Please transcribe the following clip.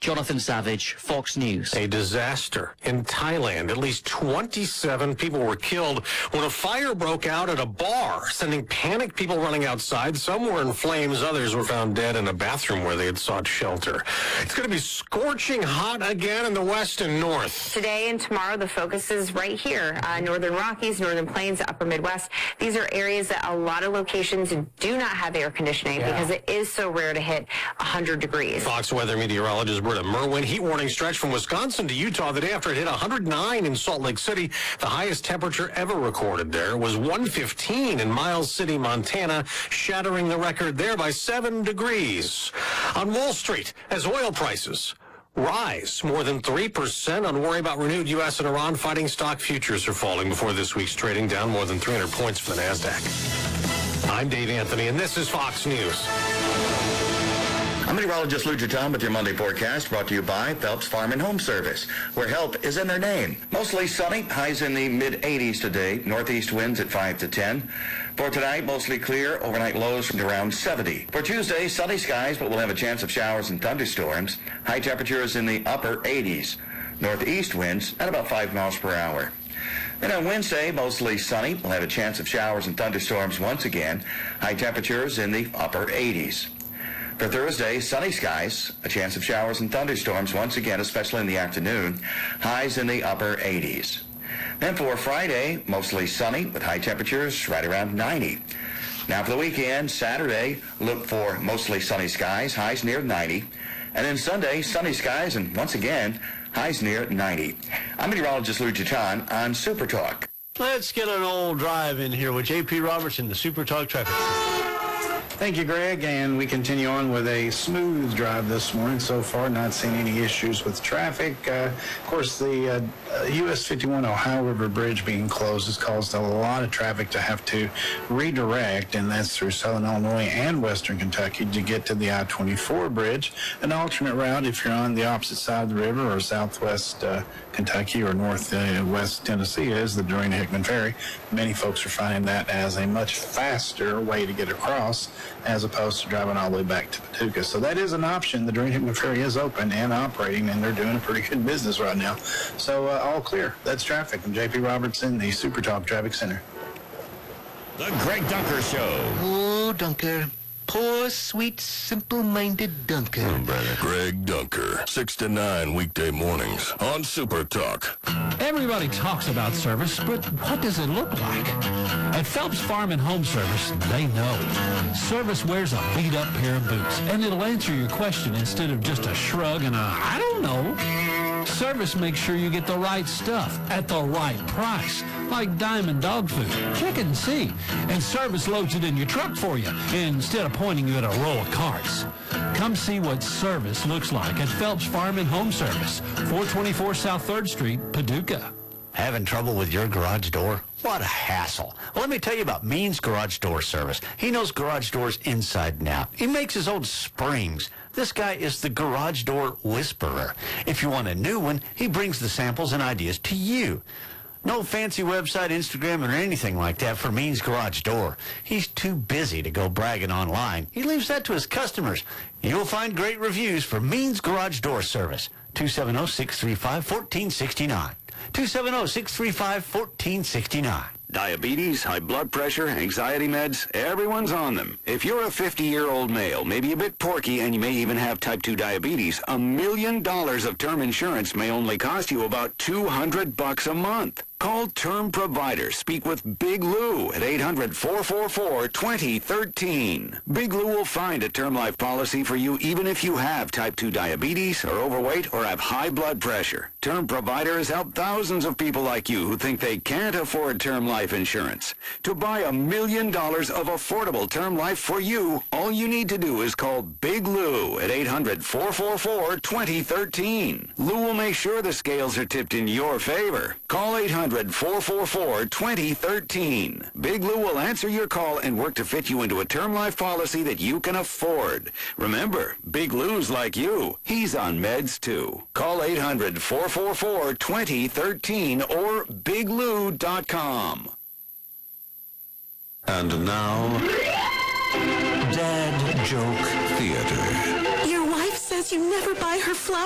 Jonathan Savage, Fox News. A disaster in Thailand. At least 27 people were killed when a fire broke out at a bar, sending panicked people running outside. Some were in flames. Others were found dead in a bathroom where they had sought shelter. It's going to be scorching hot again in the west and north. Today and tomorrow, the focus is right here. Northern Rockies, Northern Plains, Upper Midwest. These are areas that a lot of locations do not have air conditioning because it is so rare to hit 100 degrees. Fox weather meteorologist Britta Merwin. Heat warning stretch from Wisconsin to Utah the day after it hit 109 in Salt Lake City. The highest temperature ever recorded there was 115 in Miles City, Montana, shattering the record there by 7 degrees. On Wall Street, as oil prices rise more than 3% on worry about renewed U.S. and Iran fighting, stock futures are falling before this week's trading, down more than 300 points for the NASDAQ. I'm Dave Anthony, and this is Fox News. I'm meteorologist Lou Jatam with your Monday forecast, brought to you by Phelps Farm and Home Service, where help is in their name. Mostly sunny, highs in the mid-80s today, northeast winds at 5 to 10. For tonight, mostly clear, overnight lows from around 70. For Tuesday, sunny skies, but we'll have a chance of showers and thunderstorms. High temperatures in the upper 80s. Northeast winds at about 5 miles per hour. Then on Wednesday, mostly sunny. We'll have a chance of showers and thunderstorms once again. High temperatures in the upper 80s. For Thursday, sunny skies, a chance of showers and thunderstorms once again, especially in the afternoon. Highs in the upper 80s. Then for Friday, mostly sunny with high temperatures right around 90. Now for the weekend, Saturday, look for mostly sunny skies, highs near 90. And then Sunday, sunny skies and once again, highs near 90. I'm meteorologist Lou Jatam on Super Talk. Let's get an old drive in here with J.P. Robertson, the Super Talk traffic. Thank you, Greg, and we continue on with a smooth drive this morning so far, not seeing any issues with traffic. Of course, the US 51 Ohio River Bridge being closed has caused a lot of traffic to have to redirect, and that's through southern Illinois and western Kentucky to get to the I-24 bridge. An alternate route if you're on the opposite side of the river or southwest Kentucky or northwest Tennessee is the Doreen-Hickman Ferry. Many folks are finding that as a much faster way to get across as opposed to driving all the way back to Paducah. So that is an option. The Doreen-Hickman Ferry is open and operating, and they're doing a pretty good business right now. So all clear. That's traffic. I'm J.P. Robertson, the Super Talk Traffic Center. The Greg Dunker Show. Oh, Dunker. Poor, sweet, simple-minded Dunker. Oh, brother. Greg Dunker, 6 to 9 weekday mornings on Super Talk. Everybody talks about service, but what does it look like? At Phelps Farm and Home Service, they know. Service wears a beat-up pair of boots, and it'll answer your question instead of just a shrug and a, I don't know. Service makes sure you get the right stuff at the right price, like Diamond Dog Food. Check and see. And Service loads it in your truck for you instead of pointing you at a row of carts. Come see what service looks like at Phelps Farm and Home Service, 424 South 3rd Street, Paducah. Having trouble with your garage door? What a hassle. Well, let me tell you about Means Garage Door Service. He knows garage doors inside and out. He makes his own springs. This guy is the garage door whisperer. If you want a new one, he brings the samples and ideas to you. No fancy website, Instagram, or anything like that for Means Garage Door. He's too busy to go bragging online. He leaves that to his customers. You'll find great reviews for Means Garage Door Service. 270-635-1469. 270-635-1469. Diabetes, high blood pressure, anxiety meds, everyone's on them. If you're a 50-year-old male, maybe a bit porky, and you may even have type 2 diabetes, $1 million of term insurance may only cost you about $200 a month. Call Term Provider. Speak with Big Lou at 800-444-2013. Big Lou will find a term life policy for you even if you have type 2 diabetes, are overweight, or have high blood pressure. Term Provider has helped thousands of people like you who think they can't afford term life insurance. To buy $1 million of affordable term life for you, all you need to do is call Big Lou at 800-444-2013. Lou will make sure the scales are tipped in your favor. Call 800-444-2013. Big Lou will answer your call and work to fit you into a term life policy that you can afford. Remember, Big Lou's like you. He's on meds too. Call 800-444-2013 or biglou.com. And now, Dad Joke Theater. Your wife says you never buy her flowers.